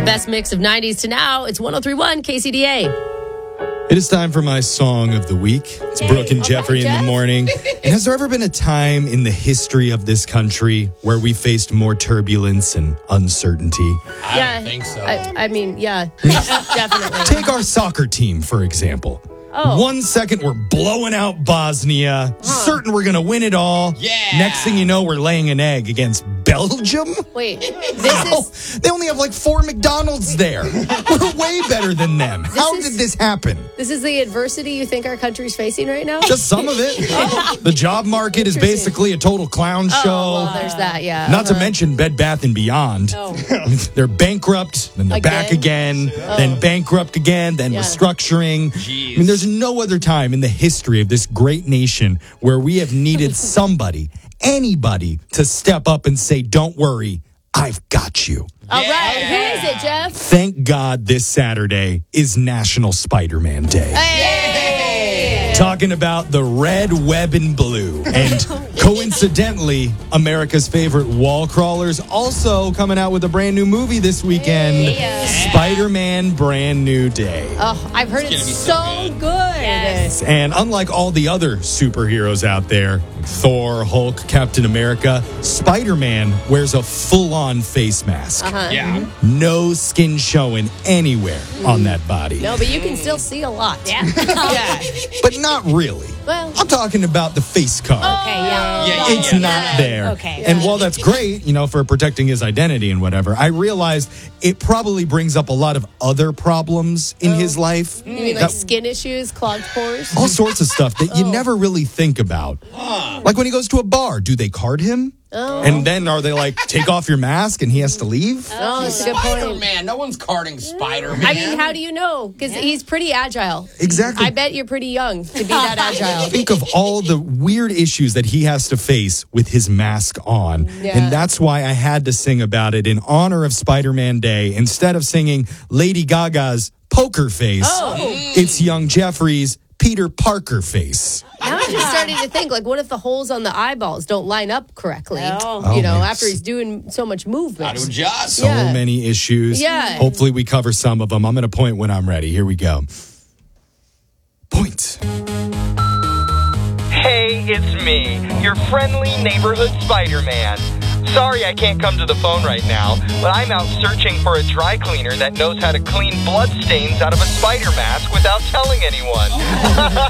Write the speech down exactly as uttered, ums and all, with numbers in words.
best mix of nineties to now. It's one oh three point one K C D A. It is time for my song of the week. It's Yay. Brooke and All Jeffrey right, in Jeff. the morning. And has there ever been a time in the history of this country where we faced more turbulence and uncertainty? I Yeah, don't think so. I, I mean, yeah, definitely. Take our soccer team, for example. Oh. One second, we're blowing out Bosnia, certain we're going to win it all. Yeah. Next thing you know, we're laying an egg against Belgium. Wait, this How? is They only have like four McDonald's there. We're way better than them. How is- did this happen? this is the adversity you think our country's facing right now? Just some of it. The job market is Interesting. basically a total clown show. Oh, well, there's that, yeah. Not to Uh-huh. mention Bed Bath and Beyond. Oh. They're bankrupt, then they're back again, then bankrupt again, then Yeah. restructuring. Jeez. I mean, there's no other time in the history of this great nation where we have needed somebody, anybody, to step up and say, "Don't worry, I've got you." All right, who is it, Jeff? Thank God this Saturday is National Spider-Man Day. Hey! Talking about the red, web, and blue. And coincidentally, America's favorite wall crawlers also coming out with a brand new movie this weekend. Yeah. Spider-Man Brand New Day. Oh, I've heard it's gonna be so, so good. good. And unlike all the other superheroes out there, Thor, Hulk, Captain America, Spider-Man wears a full-on face mask. Uh-huh. Yeah. No skin showing anywhere on that body. No, but you can still see a lot. Yeah. Yeah. But not really. Well, I'm talking about the face card. okay, yeah. Yeah, It's yeah. not there. Okay. And while that's great, you know, for protecting his identity and whatever, I realized it probably brings up a lot of other problems in his life. You mean like That- skin issues, clogged pores? all sorts of stuff that you Oh. never really think about. Like when he goes to a bar, do they card him? Oh. And then are they like, take off your mask and he has to leave? Oh, that's a good point. Spider-Man. No one's carding Spider-Man. I mean, how do you know? Because he's pretty agile. Exactly. I bet you're pretty young to be that agile. Think of all the weird issues that he has to face with his mask on. Yeah. And that's why I had to sing about it in honor of Spider-Man Day. Instead of singing Lady Gaga's Poker Face, Oh. it's young Jeffrey's Peter Parker Face. Now I'm just starting to think, like, what if the holes on the eyeballs don't line up correctly? Oh. You know, Oh, after he's doing so much How movement. to adjust. So Yeah. many issues. Yeah. Hopefully we cover some of them. I'm going to point when I'm ready. Here we go. Point. Hey, it's me, your friendly neighborhood Spider-Man. Sorry I can't come to the phone right now, but I'm out searching for a dry cleaner that knows how to clean blood stains out of a spider mask without telling anyone.